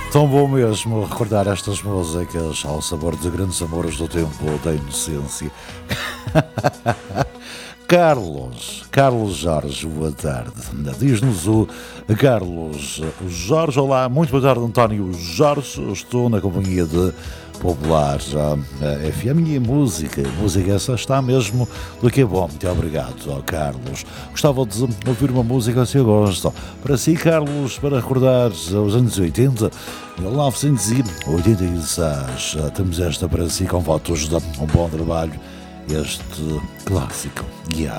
Tão bom mesmo recordar estas músicas ao sabor de grandes amores do tempo da inocência. Carlos Jorge, boa tarde. Diz-nos o Carlos Jorge. Olá, muito boa tarde, António Jorge. Estou na companhia de Popular FM e música essa está mesmo do que é bom. Muito obrigado, Carlos. Gostava de ouvir uma música se eu gosto. Para si, Carlos, para recordar os anos 80, 1986. Temos esta para si com votos de um bom trabalho. Este clássico. Yeah.